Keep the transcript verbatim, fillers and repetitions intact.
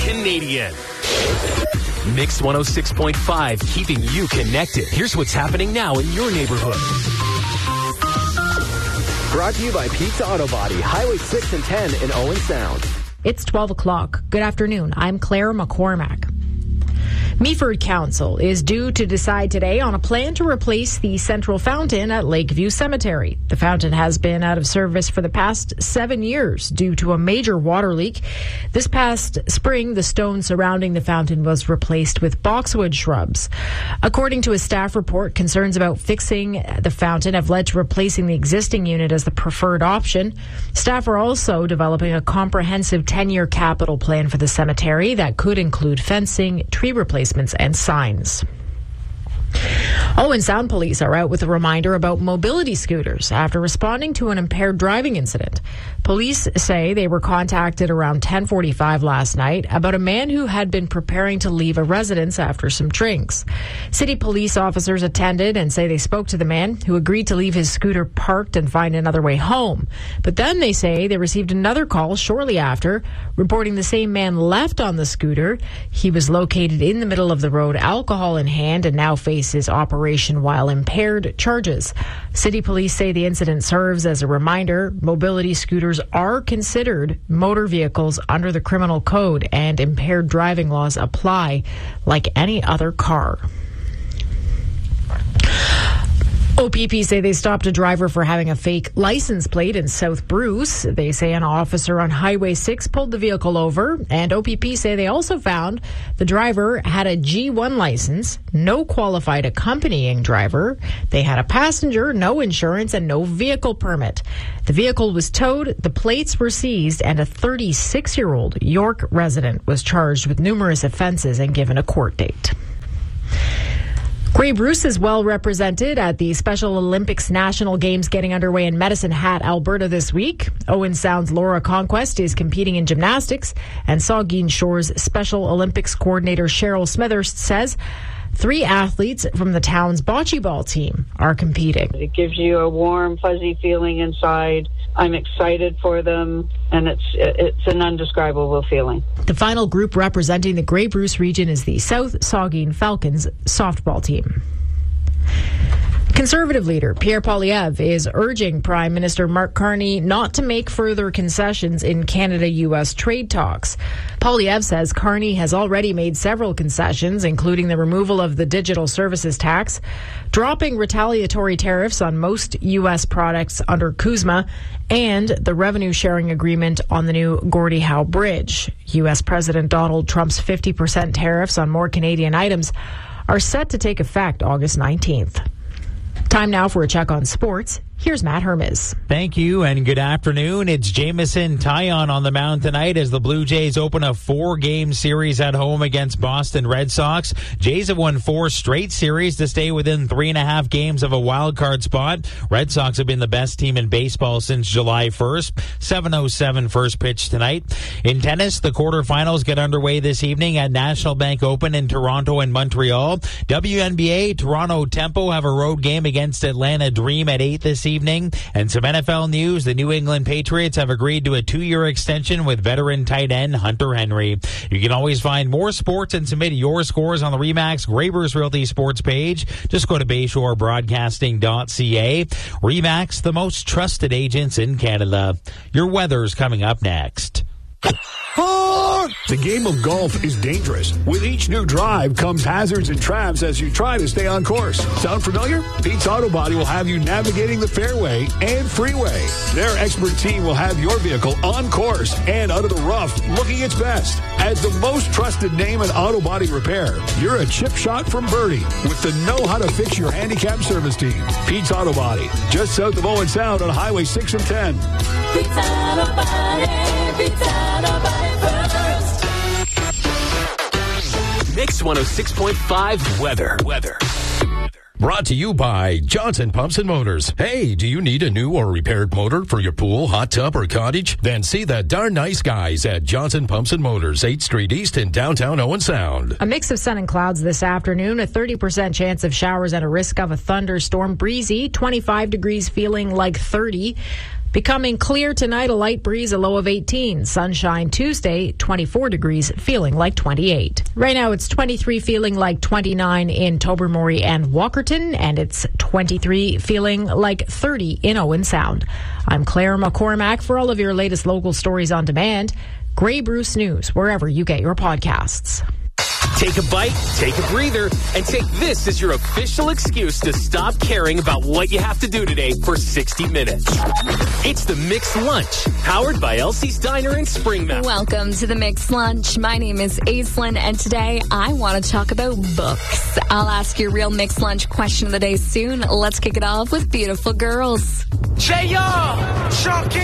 Canadian. Mix one oh six point five, keeping you connected. Here's what's happening now in your neighborhood. Brought to you by Pizza Auto Body, Highway six and ten in Owen Sound. It's twelve o'clock. Good afternoon. I'm Claire McCormack. Meaford Council is due to decide today on a plan to replace the central fountain at Lakeview Cemetery. The fountain has been out of service for the past seven years due to a major water leak. This past spring, the stone surrounding the fountain was replaced with boxwood shrubs. According to a staff report, concerns about fixing the fountain have led to replacing the existing unit as the preferred option. Staff are also developing a comprehensive ten-year capital plan for the cemetery that could include fencing, tree replacement, and signs. Owen Sound Police are out with a reminder about mobility scooters after responding to an impaired driving incident. Police say they were contacted around ten forty-five last night about a man who had been preparing to leave a residence after some drinks. City police officers attended and say they spoke to the man, who agreed to leave his scooter parked and find another way home. But then they say they received another call shortly after, reporting the same man left on the scooter. He was located in the middle of the road, alcohol in hand, and now faces operation while impaired charges. City police say the incident serves as a reminder mobility scooters are considered motor vehicles under the criminal code, and impaired driving laws apply like any other car. O P P say they stopped a driver for having a fake license plate in South Bruce. They say an officer on Highway six pulled the vehicle over, and O P P say they also found the driver had a G one license, no qualified accompanying driver. They had a passenger, no insurance, and no vehicle permit. The vehicle was towed, the plates were seized, and a thirty-six-year-old York resident was charged with numerous offenses and given a court date. Grey Bruce is well represented at the Special Olympics National Games getting underway in Medicine Hat, Alberta this week. Owen Sound's Laura Conquest is competing in gymnastics, and Saugeen Shore's Special Olympics coordinator Cheryl Smithers says three athletes from the town's bocce ball team are competing. It gives you a warm, fuzzy feeling inside. I'm excited for them, and it's it's an indescribable feeling. The final group representing the Grey Bruce region is the South Saugeen Falcons softball team. Conservative leader Pierre Poilievre is urging Prime Minister Mark Carney not to make further concessions in Canada-U S trade talks. Poilievre says Carney has already made several concessions, including the removal of the digital services tax, dropping retaliatory tariffs on most U S products under CUSMA, and the revenue-sharing agreement on the new Gordie Howe Bridge. U S President Donald Trump's fifty percent tariffs on more Canadian items are set to take effect August nineteenth. Time now for a check on sports. Here's Matt Hermes. Thank you, and good afternoon. It's Jameson Taillon on the mound tonight as the Blue Jays open a four-game series at home against Boston Red Sox. Jays have won four straight series to stay within three and a half games of a wild card spot. Red Sox have been the best team in baseball since July first. seven oh seven first pitch tonight. In tennis, the quarterfinals get underway this evening at National Bank Open in Toronto and Montreal. W N B A, Toronto Tempo have a road game against Atlanta Dream at eight this evening. And some N F L news, the New England Patriots have agreed to a two-year extension with veteran tight end Hunter Henry. You can always find more sports and submit your scores on the RE/MAX Grey Bruce Realty Sports page. Just go to bayshore broadcasting dot c a. RE/MAX, the most trusted agents in Canada. Your weather's coming up next. The game of golf is dangerous. With each new drive comes hazards and traps as you try to stay on course. Sound familiar? Pete's Auto Body will have you navigating the fairway and freeway. Their expert team will have your vehicle on course and out of the rough looking its best. As the most trusted name in auto body repair, you're a chip shot from Birdie with the know-how-to-fix your handicap service team. Pete's Auto Body, just south of Owen Sound on Highway six and ten. Pete's Auto Body, Pete's Auto Body first. Mix one oh six point five weather. Weather. Brought to you by Johnson Pumps and Motors. Hey, do you need a new or repaired motor for your pool, hot tub, or cottage? Then see the darn nice guys at Johnson Pumps and Motors, eighth Street East in downtown Owen Sound. A mix of sun and clouds this afternoon, a thirty percent chance of showers and a risk of a thunderstorm. Breezy, twenty-five degrees, feeling like thirty. Becoming clear tonight, a light breeze, a low of eighteen. Sunshine Tuesday, twenty-four degrees, feeling like twenty-eight. Right now it's twenty-three, feeling like twenty-nine in Tobermory and Walkerton, and it's twenty-three, feeling like thirty in Owen Sound. I'm Claire McCormack. For all of your latest local stories on demand, Grey Bruce News, wherever you get your podcasts. Take a bite, take a breather, and take this as your official excuse to stop caring about what you have to do today for sixty minutes. It's the Mixed Lunch, powered by Elsie's Diner in Springmount. Welcome to the Mixed Lunch. My name is Aislinn, and today I want to talk about books. I'll ask your real Mixed Lunch question of the day soon. Let's kick it off with Beautiful Girls. J R, Shocking.